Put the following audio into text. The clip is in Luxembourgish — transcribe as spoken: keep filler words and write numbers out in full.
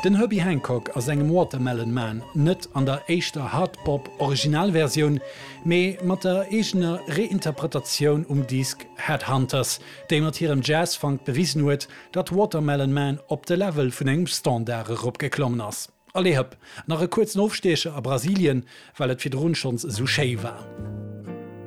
Den Herbie Hancock aus engem Watermelon Man net an der eischter Hardpop-Originalversion, méi mat der egener Reinterpretation um Disk Headhunters, déi mat hirem Jazzfunk bewiesen huet, dat Watermelon Man op de Level vun engem Standarde opgeklommen ass. Alle hab nach e kurzen Aufsteche a Brasilien, weil et fir Drun schons so schei war.